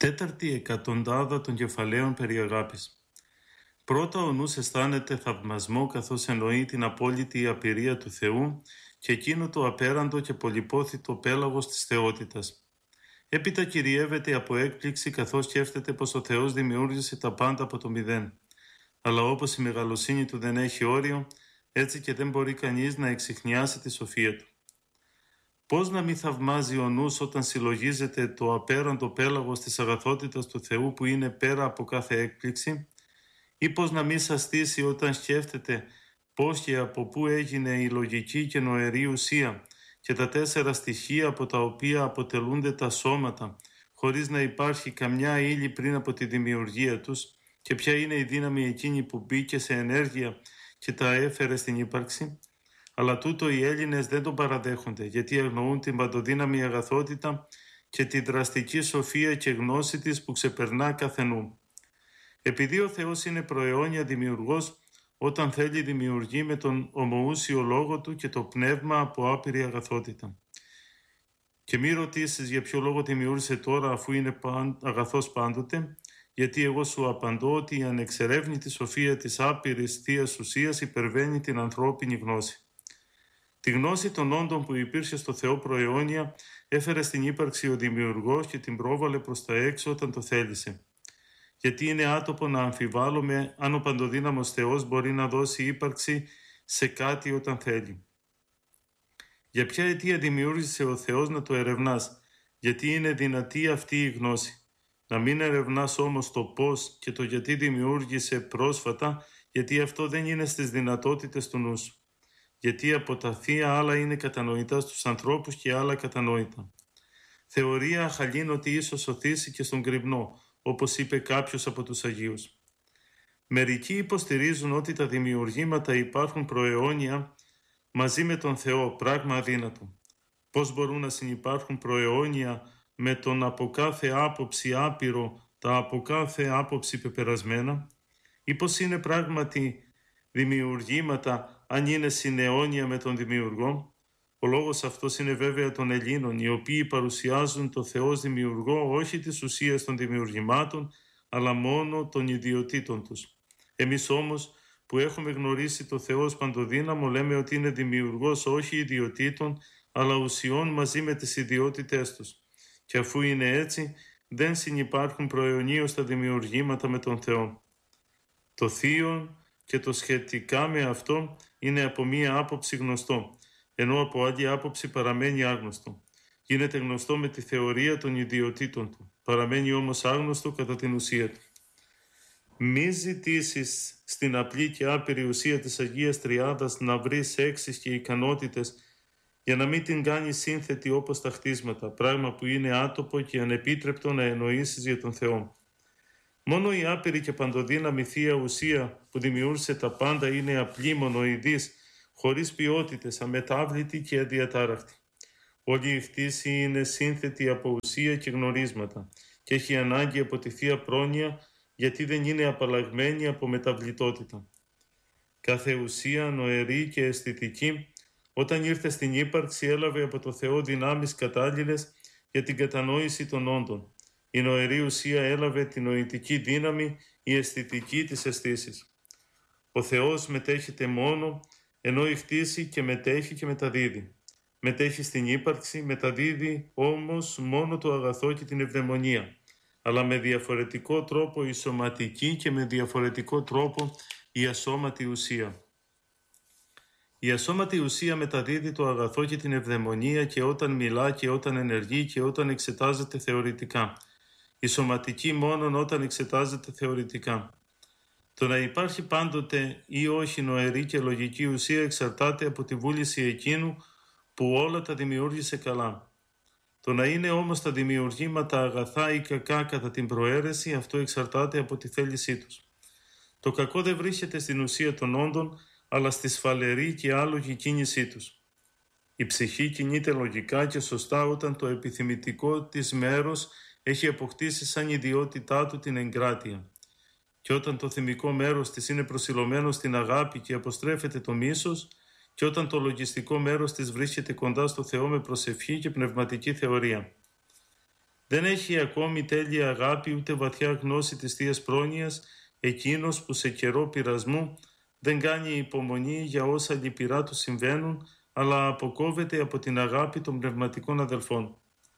Τέταρτη εκατοντάδα των κεφαλαίων περί αγάπης. Πρώτα ο νους αισθάνεται θαυμασμό καθώς εννοεί την απόλυτη απειρία του Θεού και εκείνο το απέραντο και πολυπόθητο πέλαγος της θεότητας. Έπειτα κυριεύεται από έκπληξη καθώς σκέφτεται πως ο Θεός δημιούργησε τα πάντα από το μηδέν. Αλλά όπως η μεγαλοσύνη του δεν έχει όριο, έτσι και δεν μπορεί κανείς να εξιχνιάσει τη σοφία του. Πώς να μην θαυμάζει ο νους όταν συλλογίζεται το απέραντο πέλαγος της αγαθότητας του Θεού που είναι πέρα από κάθε έκπληξη, ή πώς να μην σαστήσει όταν σκέφτεται πώς και από πού έγινε η λογική και νοερή ουσία και τα 4 στοιχεία από τα οποία αποτελούνται τα σώματα, χωρίς να υπάρχει καμιά ύλη πριν από τη δημιουργία τους, και ποια είναι η δύναμη εκείνη που μπήκε σε ενέργεια και τα έφερε στην ύπαρξη. Αλλά τούτο οι Έλληνες δεν τον παραδέχονται, γιατί αγνοούν την παντοδύναμη αγαθότητα και τη δραστική σοφία και γνώση της που ξεπερνά κάθε νου. Επειδή ο Θεός είναι προαιώνια δημιουργός, όταν θέλει δημιουργεί με τον ομοούσιο λόγο του και το πνεύμα από άπειρη αγαθότητα. Και μη ρωτήσεις για ποιο λόγο δημιούργησε τώρα αφού είναι αγαθός πάντοτε, γιατί εγώ σου απαντώ ότι η ανεξερεύνητη σοφία της άπειρης θείας ουσίας υπερβαίνει την ανθρώπινη γνώση. Τη γνώση των όντων που υπήρχε στο Θεό προαιώνια έφερε στην ύπαρξη ο Δημιουργός και την πρόβαλε προς τα έξω όταν το θέλησε. Γιατί είναι άτοπο να αμφιβάλλουμε αν ο παντοδύναμος Θεός μπορεί να δώσει ύπαρξη σε κάτι όταν θέλει. Για ποια αιτία δημιούργησε ο Θεός να το ερευνάς, γιατί είναι δυνατή αυτή η γνώση. Να μην ερευνάς όμως το πώς και το γιατί δημιούργησε πρόσφατα, γιατί αυτό δεν είναι στις δυνατότητες του νου σου. Γιατί από τα θεία άλλα είναι κατανοητά στους ανθρώπους και άλλα κατανόητα. Θεωρία χαλήν ότι ίσως σωθήσει και στον κρυμνό, όπως είπε κάποιος από τους Αγίους. Μερικοί υποστηρίζουν ότι τα δημιουργήματα υπάρχουν προαιώνια μαζί με τον Θεό, πράγμα αδύνατο. Πώς μπορούν να συνυπάρχουν προαιώνια με τον από κάθε άποψη άπειρο, τα από κάθε άποψη πεπερασμένα, ή πως είναι πράγματι δημιουργήματα αν είναι συναιώνια με τον Δημιουργό. Ο λόγος αυτός είναι βέβαια των Ελλήνων, οι οποίοι παρουσιάζουν το Θεό ως δημιουργό όχι της ουσίας των δημιουργημάτων, αλλά μόνο των ιδιωτήτων τους. Εμείς όμως που έχουμε γνωρίσει το Θεό ως παντοδύναμο λέμε ότι είναι δημιουργός όχι ιδιωτήτων, αλλά ουσιών μαζί με τις ιδιότητές τους. Και αφού είναι έτσι, δεν συνυπάρχουν προαιωνίως τα δημιουργήματα με τον Θεό. Το θείο και το σχετικά με αυτό είναι από μία άποψη γνωστό, ενώ από άλλη άποψη παραμένει άγνωστο. Γίνεται γνωστό με τη θεωρία των ιδιωτήτων του, παραμένει όμως άγνωστο κατά την ουσία του. Μη ζητήσεις στην απλή και άπειρη ουσία της Αγίας Τριάδας να βρεις έξεις και ικανότητες για να μην την κάνεις σύνθετη όπως τα χτίσματα, πράγμα που είναι άτοπο και ανεπίτρεπτο να εννοήσεις για τον Θεό. Μόνο η άπειρη και παντοδύναμη θεία ουσία που δημιούργησε τα πάντα είναι απλή, μονοειδής, χωρίς ποιότητες, αμετάβλητη και αδιατάραχτη. Όλη η χτίση είναι σύνθετη από ουσία και γνωρίσματα και έχει ανάγκη από τη θεία πρόνοια, γιατί δεν είναι απαλλαγμένη από μεταβλητότητα. Κάθε ουσία νοερή και αισθητική, όταν ήρθε στην ύπαρξη, έλαβε από το Θεό δυνάμεις κατάλληλες για την κατανόηση των όντων. Η νοερή ουσία έλαβε την νοητική δύναμη, η αισθητική της αισθήσης. Ο Θεός μετέχεται μόνο, ενώ η χτίση και μετέχει και μεταδίδει. Μετέχει στην ύπαρξη, μεταδίδει όμως μόνο το αγαθό και την ευδαιμονία, αλλά με διαφορετικό τρόπο η σωματική και με διαφορετικό τρόπο η ασώματη ουσία. Η ασώματη ουσία μεταδίδει το αγαθό και την ευδαιμονία και όταν μιλά και όταν ενεργεί και όταν εξετάζεται θεωρητικά. Η σωματική μόνον όταν εξετάζεται θεωρητικά. Το να υπάρχει πάντοτε ή όχι νοερή και λογική ουσία εξαρτάται από τη βούληση εκείνου που όλα τα δημιούργησε καλά. Το να είναι όμως τα δημιουργήματα αγαθά ή κακά κατά την προαίρεση, αυτό εξαρτάται από τη θέλησή τους. Το κακό δεν βρίσκεται στην ουσία των όντων, αλλά στη σφαλερή και άλογη κίνησή τους. Η ψυχή κινείται λογικά και σωστά όταν το επιθυμητικό της μέρος έχει αποκτήσει σαν ιδιότητά του την εγκράτεια. Και όταν το θυμικό μέρος της είναι προσιλωμένο στην αγάπη και αποστρέφεται το μίσος, και όταν το λογιστικό μέρος της βρίσκεται κοντά στο Θεό με προσευχή και πνευματική θεωρία. Δεν έχει ακόμη τέλεια αγάπη ούτε βαθιά γνώση της Θείας Πρόνοιας εκείνος που σε καιρό πειρασμού δεν κάνει υπομονή για όσα λυπηρά του συμβαίνουν, αλλά αποκόβεται από την αγάπη των πνευματικών αδελφών.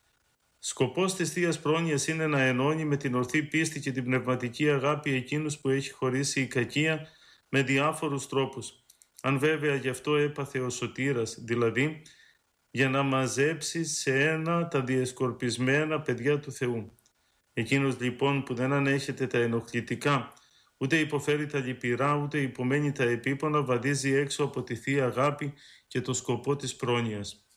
Σκοπός της Θείας Πρόνοιας είναι να ενώνει με την ορθή πίστη και την πνευματική αγάπη εκείνους που έχει χωρίσει η κακία με διάφορους τρόπους. Αν βέβαια γι' αυτό έπαθε ο σωτήρας, δηλαδή για να μαζέψει σε ένα τα διεσκορπισμένα παιδιά του Θεού. Εκείνος λοιπόν που δεν ανέχεται τα ενοχλητικά, ούτε υποφέρει τα λυπηρά, ούτε υπομένει τα επίπονα, βαδίζει έξω από τη Θεία Αγάπη και το σκοπό της πρόνοιας.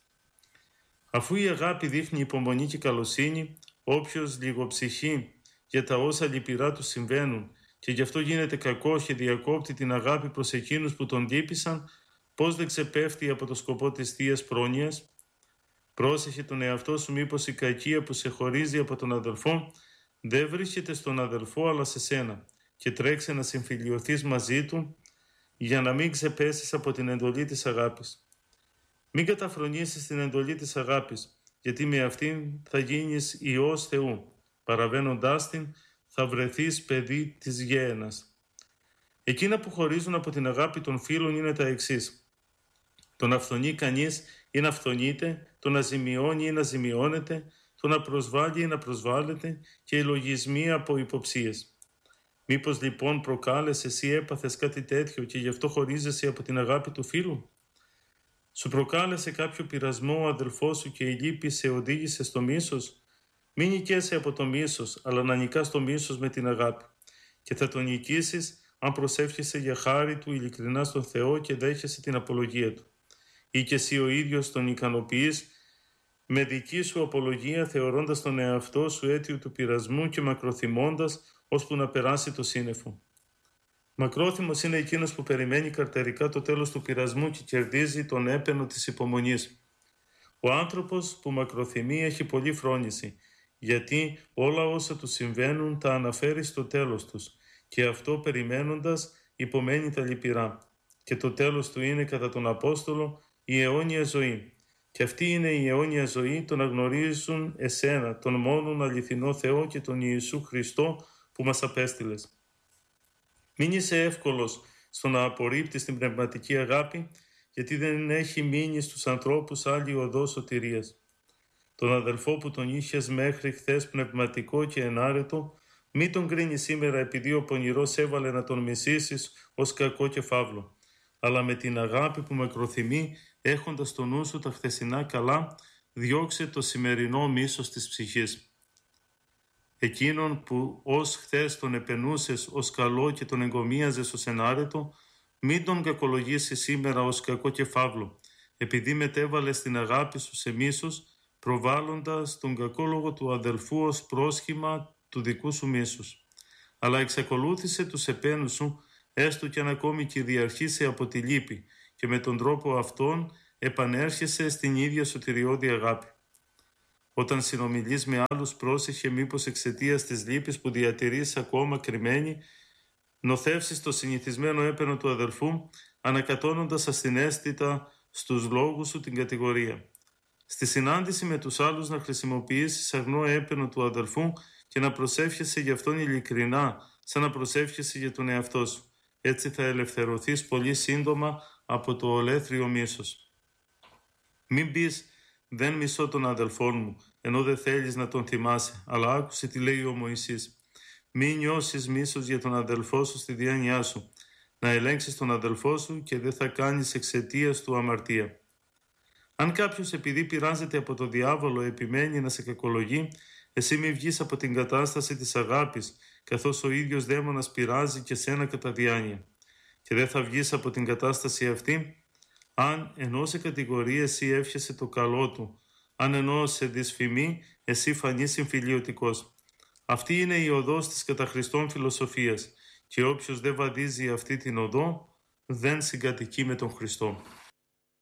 Αφού η αγάπη δείχνει υπομονή και καλοσύνη, όποιος λιγοψυχεί για τα όσα λυπηρά του συμβαίνουν και γι' αυτό γίνεται κακό και διακόπτει την αγάπη προς εκείνους που τον λύπησαν, πώς δεν ξεπέφτει από το σκοπό της Θείας Πρόνοιας? Πρόσεχε τον εαυτό σου, μήπως η κακία που σε χωρίζει από τον αδελφό δεν βρίσκεται στον αδελφό αλλά σε σένα, και τρέξε να συμφιλιωθείς μαζί του για να μην ξεπέσεις από την εντολή της αγάπης. Μην καταφρονήσεις την εντολή της αγάπης, γιατί με αυτήν θα γίνεις Υιός Θεού. Παραβαίνοντάς την θα βρεθείς παιδί της γέενας. Εκείνα που χωρίζουν από την αγάπη των φίλων είναι τα εξής: το να φθονεί κανείς ή να φθονείται, το να ζημιώνει ή να ζημιώνεται, το να προσβάλλει ή να προσβάλλεται και οι λογισμοί από υποψίες. Μήπως λοιπόν προκάλεσες ή έπαθες κάτι τέτοιο και γι' αυτό χωρίζεσαι από την αγάπη του φίλου? Σου προκάλεσε κάποιο πειρασμό ο αδελφός σου και η λύπη σε οδήγησε στο μίσος? Μην νικέσαι από το μίσος, αλλά να νικάς το μίσος με την αγάπη. Και θα το νικήσεις αν προσεύχεσαι για χάρη του ειλικρινά στον Θεό και δέχεσαι την απολογία του. Ή και εσύ ο ίδιος τον ικανοποιείς με δική σου απολογία, θεωρώντας τον εαυτό σου αίτιο του πειρασμού και μακροθυμώντας ώσπου να περάσει το σύννεφο. Μακρόθυμος είναι εκείνος που περιμένει καρτερικά το τέλος του πειρασμού και κερδίζει τον έπαινο της υπομονής. Ο άνθρωπος που μακροθυμεί έχει πολλή φρόνηση, γιατί όλα όσα του συμβαίνουν τα αναφέρει στο τέλος τους και αυτό περιμένοντας υπομένει τα λυπηρά. Και το τέλος του είναι κατά τον Απόστολο η αιώνια ζωή. Και αυτή είναι η αιώνια ζωή, το να γνωρίζουν εσένα, τον μόνον αληθινό Θεό και τον Ιησού Χριστό που μας απέστειλες. Μην είσαι εύκολος στο να απορρίπτεις την πνευματική αγάπη, γιατί δεν έχει μείνει στους ανθρώπους άλλη οδός σωτηρίας. Τον αδελφό που τον είχες μέχρι χθες πνευματικό και ενάρετο, μη τον κρίνεις σήμερα επειδή ο πονηρός έβαλε να τον μισήσεις ως κακό και φαύλο, αλλά με την αγάπη που μακροθυμεί, έχοντας στο νου σου τα χθεσινά καλά, διώξε το σημερινό μίσος της ψυχής. Εκείνον που ως χθες τον επενούσες ως καλό και τον εγκομίαζες ως ενάρετο, μην τον κακολογήσεις σήμερα ως κακό και φαύλο, επειδή μετέβαλες την αγάπη σου σε μίσος, προβάλλοντας τον κακό λόγο του αδελφού ως πρόσχημα του δικού σου μίσους. Αλλά εξακολούθησε τους επένους σου, έστω κι αν ακόμη κυριαρχήσει από τη λύπη, και με τον τρόπο αυτόν επανέρχεσαι στην ίδια σωτηριώδη αγάπη. Όταν συνομιλείς με άλλους, πρόσεχε μήπως εξαιτίας της λύπης που διατηρείς ακόμα κρυμμένη, νοθεύσεις το συνηθισμένο έπαινο του αδελφού, ανακατώνοντας ασθενέστητα στους λόγους σου την κατηγορία. Στη συνάντηση με τους άλλους να χρησιμοποιήσεις αγνό έπαινο του αδελφού και να προσεύχεσαι για αυτόν ειλικρινά, σαν να προσεύχεσαι για τον εαυτό σου. Έτσι θα ελευθερωθείς πολύ σύντομα από το ολέθριο μίσος. Μην πεις «Δεν μισώ τον αδελφόν μου», ενώ δεν θέλεις να τον θυμάσαι, αλλά άκουσε τι λέει ο Μωυσής. Μην νιώσεις μίσος για τον αδελφό σου στη διάνοιά σου, να ελέγξεις τον αδελφό σου και δεν θα κάνεις εξαιτίας του αμαρτία. Αν κάποιος επειδή πειράζεται από το διάβολο επιμένει να σε κακολογεί, εσύ μη βγεις από την κατάσταση της αγάπης, καθώς ο ίδιος δαίμονας πειράζει και σένα κατά διάνοια. Και δεν θα βγεις από την κατάσταση αυτή, αν ενώ σε κατηγορεί εσύ εύχεσαι το καλό του, αν ενώ σε δυσφημεί εσύ φανείς συμφιλιωτικός. Αυτή είναι η οδός της κατά Χριστόν φιλοσοφίας και όποιος δεν βαδίζει αυτή την οδό δεν συγκατοικεί με τον Χριστό.